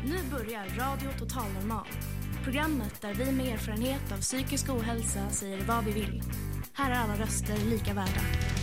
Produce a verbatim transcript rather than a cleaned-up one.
Nu börjar Radio Total Normal. Programmet där vi med erfarenhet av psykisk ohälsa säger vad vi vill. Här är alla röster lika värda.